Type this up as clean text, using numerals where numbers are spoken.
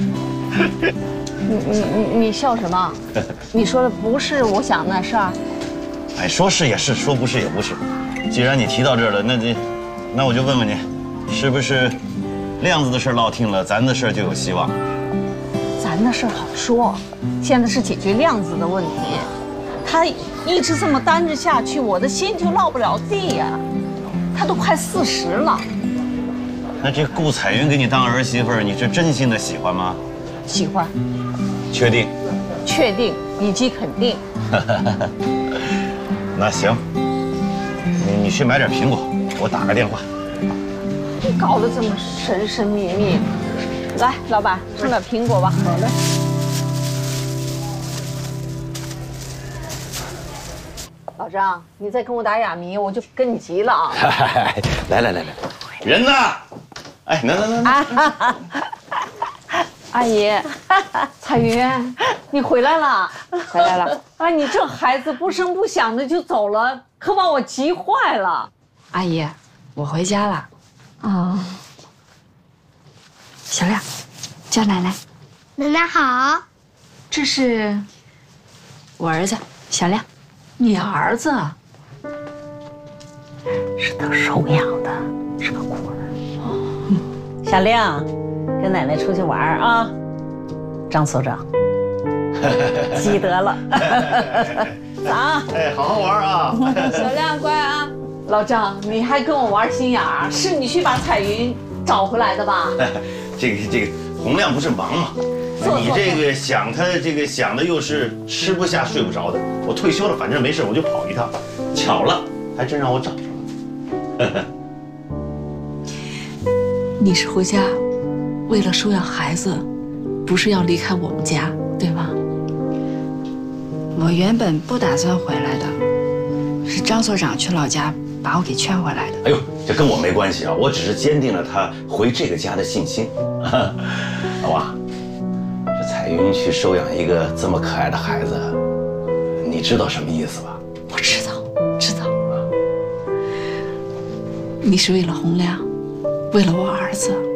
你笑什么？你说的不是我想的事儿。 哎，说是也是，说不是也不是。既然你提到这儿了，那我就问问你，是不是亮子的事落听了，咱的事就有希望？ 咱的事好说，现在是解决亮子的问题。他一直这么单着下去，我的心就落不了地呀。他都快40了。 那这顾彩云给你当儿媳妇儿，你是真心的喜欢吗？ 喜欢。 确定？ 确定以及肯定。 那行，你去买点苹果，我打个电话。 你搞得这么神神秘秘，来，老板送点苹果吧。好嘞。老张，你再跟我打哑谜，我就跟你急了啊！ 来，人呢？哎，能。 阿姨，彩云，你回来了，回来了。啊，你这孩子不声不响的就走了，可把我急坏了。 阿姨，我回家了。 啊， 小亮，叫奶奶。 奶奶好。 这是我儿子小亮。 你儿子是他收养的，是个孤儿。 小亮，跟奶奶出去玩啊！张所长，记得了。走。 哎，好好玩啊！ 小亮乖啊！老张，你还跟我玩心眼儿？是你去把彩云找回来的吧？ 这个洪亮不是忙吗？你这个想他这个想的又是吃不下睡不着的。我退休了，反正没事我就跑一趟。巧了，还真让我找着了。 你是回家为了收养孩子，不是要离开我们家，对吧？ 我原本不打算回来的，是张所长去老家把我给劝回来的。 哎呦，这跟我没关系啊，我只是坚定了他回这个家的信心。老王，这彩云去收养一个这么可爱的孩子，你知道什么意思吧？ 我知道。你是为了洪亮，为了我儿子。